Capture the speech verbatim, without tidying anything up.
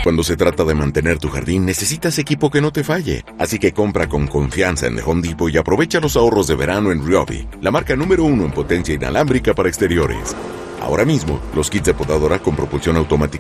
Cuando se trata de mantener tu jardín, necesitas equipo que no te falle. Así que compra con confianza en The Home Depot y aprovecha los ahorros de verano en Ryobi, la marca número uno en potencia inalámbrica para exteriores. Ahora mismo, los kits de podadora con propulsión automática